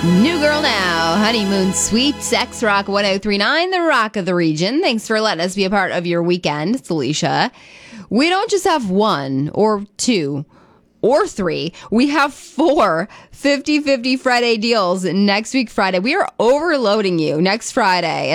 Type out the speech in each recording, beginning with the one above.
New Girl Now, Honeymoon Suites, X Rock 1039, the rock of the region. Thanks for letting us be a part of your weekend. It's Alicia. We don't just have one or two or three. We have 4 50/50 Friday deals next week Friday. We are overloading you next Friday at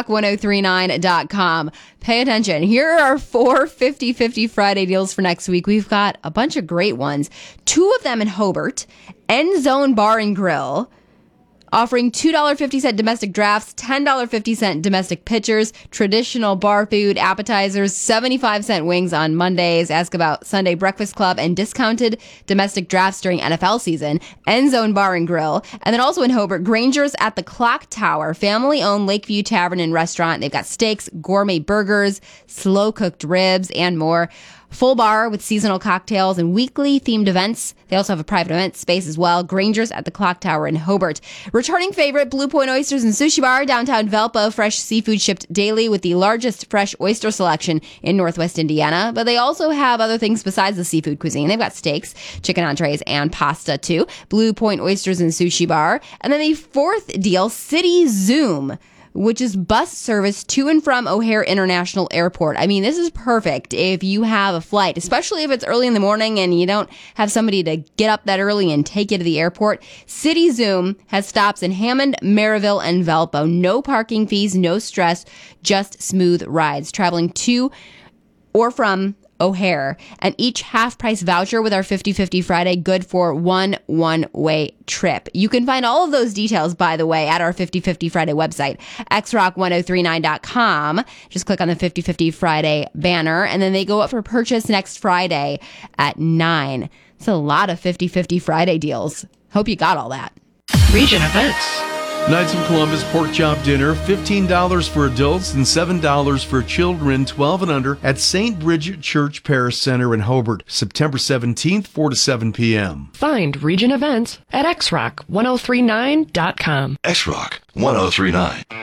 xrock1039.com. Pay attention. Here are 4 50/50 Friday deals for next week. We've got a bunch of great ones. 2 of them in Hobart. End Zone Bar and Grill, offering $2.50 domestic drafts, $10.50 domestic pitchers, traditional bar food, appetizers, 75-cent wings on Mondays. Ask about Sunday Breakfast Club and discounted domestic drafts during NFL season. End Zone Bar and Grill. And then also in Hobart, Granger's at the Clock Tower, family-owned Lakeview Tavern and Restaurant. They've got steaks, gourmet burgers, slow-cooked ribs, and more. Full bar with seasonal cocktails and weekly themed events. They also have a private event space as well. Granger's at the Clock Tower in Hobart. Returning favorite, Blue Point Oysters and Sushi Bar, downtown Valpo. Fresh seafood shipped daily with the largest fresh oyster selection in Northwest Indiana. But they also have other things besides the seafood cuisine. They've got steaks, chicken entrees, and pasta too. Blue Point Oysters and Sushi Bar. And then the fourth deal, City Zoom, which is bus service to and from O'Hare International Airport. I mean, this is perfect if you have a flight, especially if it's early in the morning and you don't have somebody to get up that early and take you to the airport. City Zoom has stops in Hammond, Maryville, and Valpo. No parking fees, no stress, just smooth rides. Traveling to or from O'Hare, and each half-price voucher with our 50/50 Friday, good for one-way trip. You can find all of those details, by the way, at our 50/50 Friday website, xrock1039.com. Just click on the 50/50 Friday banner, and then they go up for purchase next Friday at 9. It's a lot of 50/50 Friday deals. Hope you got all that. Region events. Knights of Columbus Pork Chop Dinner, $15 for adults and $7 for children 12 and under at St. Bridget Church Parish Center in Hobart, September 17th, 4 to 7 p.m. Find region events at xrock1039.com. XRock 1039.